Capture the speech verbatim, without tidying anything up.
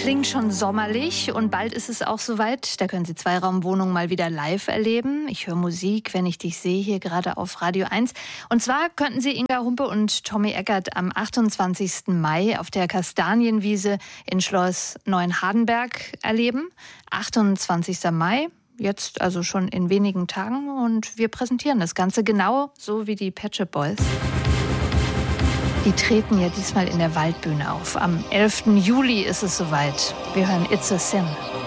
klingt schon sommerlich und bald ist es auch soweit. Da können Sie Zweiraumwohnungen mal wieder live erleben. Ich höre Musik, wenn ich dich sehe, hier gerade auf Radio eins. Und zwar könnten Sie Inga Humpe und Tommy Eckert am achtundzwanzigsten Mai auf der Kastanienwiese in Schloss Neuenhardenberg erleben. achtundzwanzigsten Mai, jetzt also schon in wenigen Tagen. Und wir präsentieren das Ganze genau so wie die Pet Shop Boys. Die treten ja diesmal in der Waldbühne auf. Am elften Juli ist es soweit. Wir hören It's a Sin.